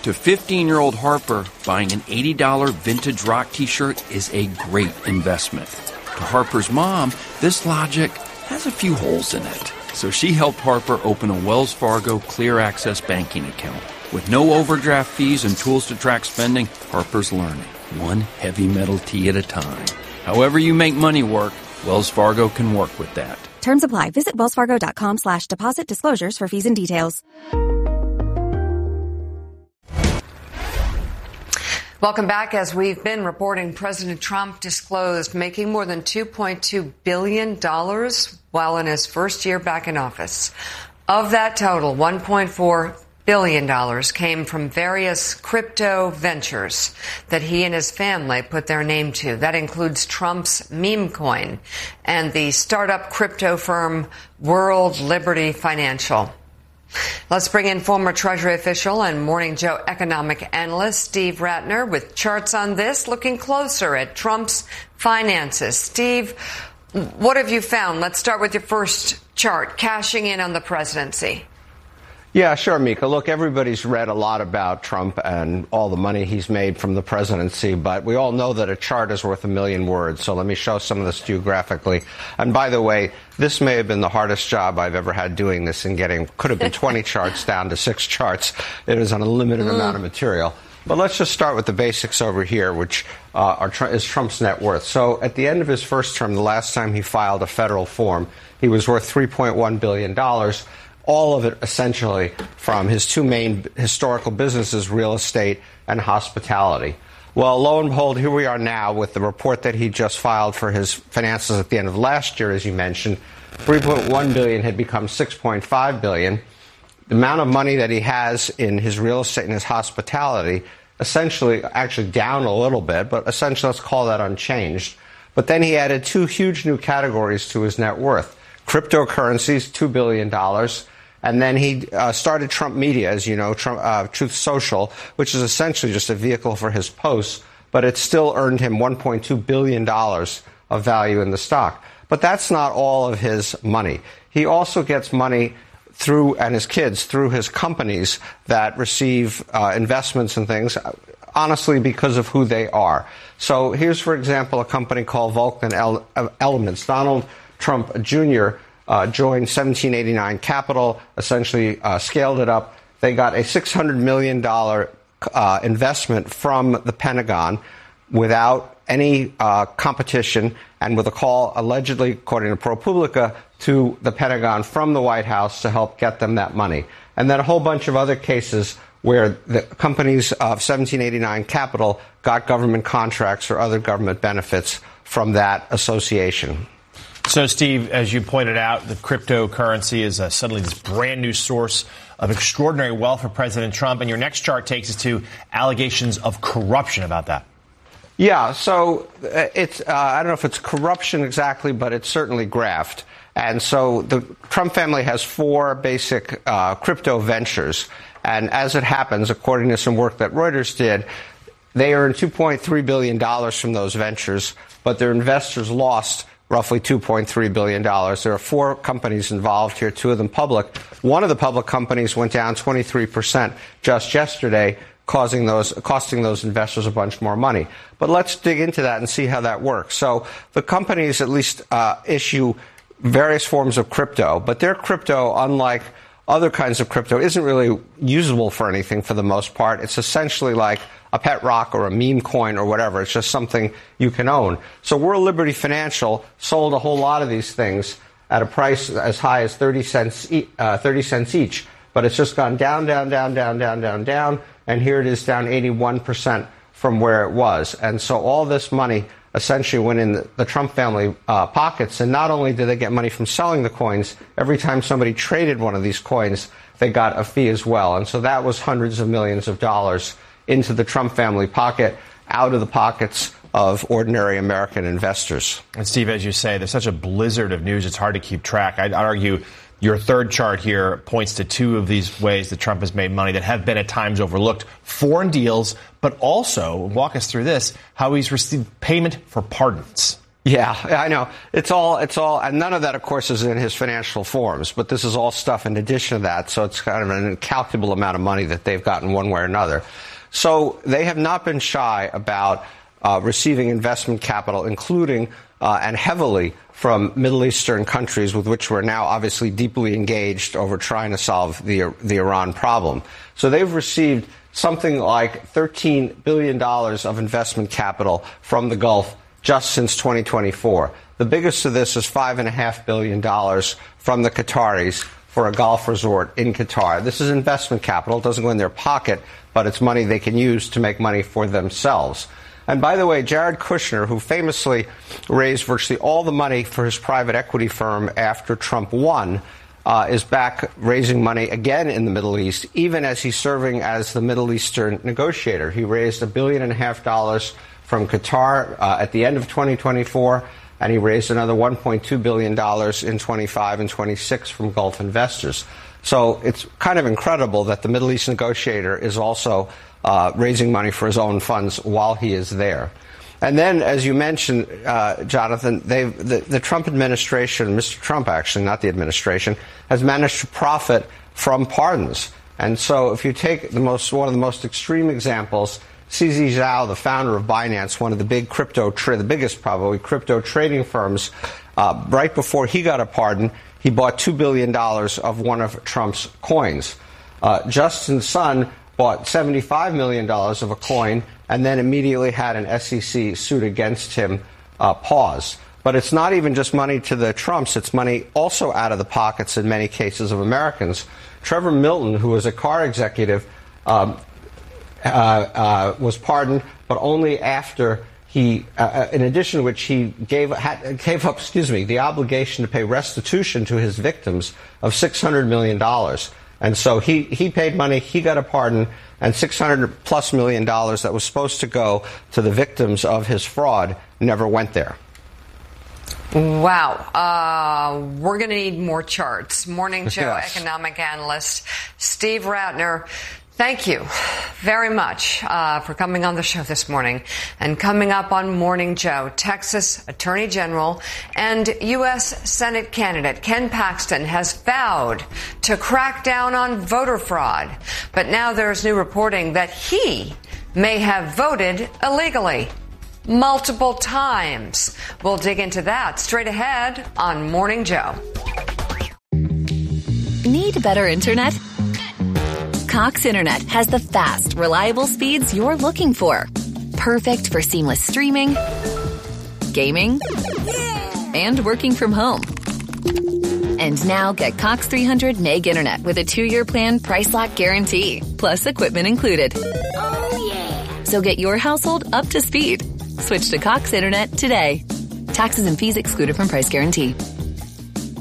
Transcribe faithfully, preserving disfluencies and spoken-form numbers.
To fifteen-year-old Harper, buying an eighty dollars vintage rock t-shirt is a great investment. To Harper's mom, this logic has a few holes in it. So she helped Harper open a Wells Fargo Clear Access banking account. With no overdraft fees and tools to track spending, Harper's learning, one heavy metal tea at a time. However you make money work, Wells Fargo can work with that. Terms apply. Visit wellsfargo.com slash deposit disclosures for fees and details. Welcome back. As we've been reporting, President Trump disclosed making more than two point two billion dollars while in his first year back in office. Of that total, one point four billion dollars came from various crypto ventures that he and his family put their name to. That includes Trump's meme coin and the startup crypto firm World Liberty Financial. Let's bring in former Treasury official and Morning Joe economic analyst Steve Ratner with charts on this, looking closer at Trump's finances. Steve, what have you found? Let's start with your first chart, cashing in on the presidency. Yeah, sure, Mika. Look, everybody's read a lot about Trump and all the money he's made from the presidency, but we all know that a chart is worth a million words. So let me show some of this to you graphically. And by the way, this may have been the hardest job I've ever had doing this and getting, could have been twenty charts down to six charts. It is on a limited mm. amount of material. But let's just start with the basics over here, which uh, are, is Trump's net worth. So at the end of his first term, the last time he filed a federal form, he was worth three point one billion dollars. All of it essentially from his two main historical businesses, real estate and hospitality. Well, lo and behold, here we are now with the report that he just filed for his finances at the end of last year, as you mentioned. three point one billion dollars had become six point five billion dollars. The amount of money that he has in his real estate and his hospitality, essentially actually down a little bit, but essentially let's call that unchanged. But then he added two huge new categories to his net worth. Cryptocurrencies, two billion dollars. And then he uh, started Trump Media, as you know, Trump, uh, Truth Social, which is essentially just a vehicle for his posts, but it still earned him one point two billion dollars of value in the stock. But that's not all of his money. He also gets money through, and his kids, through his companies that receive uh, investments and things, honestly, because of who they are. So here's, for example, a company called Vulcan Ele- Elements. Donald Trump Junior Uh, joined seventeen eighty-nine Capital, essentially uh, scaled it up. They got a six hundred million dollars uh, investment from the Pentagon without any uh, competition and with a call, allegedly, according to ProPublica, to the Pentagon from the White House to help get them that money. And then a whole bunch of other cases where the companies of seventeen eighty-nine Capital got government contracts or other government benefits from that association. So, Steve, as you pointed out, the cryptocurrency is uh, suddenly this brand new source of extraordinary wealth for President Trump. And your next chart takes us to allegations of corruption about that. Yeah, so uh, it's uh, I don't know if it's corruption exactly, but it's certainly graft. And so the Trump family has four basic uh, crypto ventures. And as it happens, according to some work that Reuters did, they earned two point three billion dollars from those ventures, but their investors lost roughly two point three billion dollars. There are four companies involved here, two of them public. One of the public companies went down twenty-three percent just yesterday, causing those, costing those investors a bunch more money. But let's dig into that and see how that works. So the companies at least uh, issue various forms of crypto, but their crypto, unlike other kinds of crypto, isn't really usable for anything for the most part. It's essentially like a pet rock or a meme coin or whatever. It's just something you can own. So World Liberty Financial sold a whole lot of these things at a price as high as thirty cents, e- uh, thirty cents each. But it's just gone down, down, down, down, down, down, down. And here it is down eighty-one percent from where it was. And so all this money essentially went in the, the Trump family uh, pockets. And not only did they get money from selling the coins, every time somebody traded one of these coins, they got a fee as well. And so that was hundreds of millions of dollars into the Trump family pocket, out of the pockets of ordinary American investors. And Steve, as you say, there's such a blizzard of news, it's hard to keep track. I'd argue your third chart here points to two of these ways that Trump has made money that have been at times overlooked. Foreign deals, but also, walk us through this, how he's received payment for pardons. Yeah, I know. It's all, it's all, and none of that, of course, is in his financial forms, but this is all stuff in addition to that, so it's kind of an incalculable amount of money that they've gotten one way or another. So they have not been shy about uh, receiving investment capital, including uh, and heavily from Middle Eastern countries with which we're now obviously deeply engaged over trying to solve the, the Iran problem. So they've received something like thirteen billion dollars of investment capital from the Gulf just since twenty twenty-four. The biggest of this is five point five billion dollars from the Qataris for a golf resort in Qatar. This is investment capital. It doesn't go in their pocket, but it's money they can use to make money for themselves. And by the way, Jared Kushner, who famously raised virtually all the money for his private equity firm after Trump won, uh, is back raising money again in the Middle East, even as he's serving as the Middle Eastern negotiator. He raised a billion and a half dollars from Qatar uh, at the end of twenty twenty-four, and he raised another one point two billion dollars in twenty-five and twenty-six from Gulf investors. So it's kind of incredible that the Middle East negotiator is also uh, raising money for his own funds while he is there. And then, as you mentioned, uh, Jonathan, they've, the, the Trump administration, Mister Trump actually, not the administration, has managed to profit from pardons. And so if you take the most, one of the most extreme examples, C Z Zhao, the founder of Binance, one of the big crypto, tra- the biggest probably crypto trading firms, uh, right before he got a pardon, he bought two billion dollars of one of Trump's coins. Uh, Justin Sun bought seventy-five million dollars of a coin and then immediately had an S E C suit against him uh, pause. But it's not even just money to the Trumps. It's money also out of the pockets, in many cases, of Americans. Trevor Milton, who was a car executive, um, uh, uh, was pardoned, but only after he, uh, in addition to which he gave, had, gave up, excuse me, the obligation to pay restitution to his victims of six hundred million dollars. And so he, he paid money, he got a pardon, and six hundred plus million dollars that was supposed to go to the victims of his fraud never went there. Wow. Uh, we're going to need more charts. Morning Joe Yes. economic analyst Steve Ratner, thank you very much uh, for coming on the show this morning. And coming up on Morning Joe, Texas Attorney General and U S Senate candidate Ken Paxton has vowed to crack down on voter fraud. But now there's new reporting that he may have voted illegally multiple times. We'll dig into that straight ahead on Morning Joe. Need better internet? Cox Internet has the fast, reliable speeds you're looking for. Perfect for seamless streaming, gaming, and working from home. And now get Cox three hundred meg internet with a two-year plan price lock guarantee, plus equipment included. Oh, yeah. So get your household up to speed. Switch to Cox Internet today. Taxes and fees excluded from price guarantee.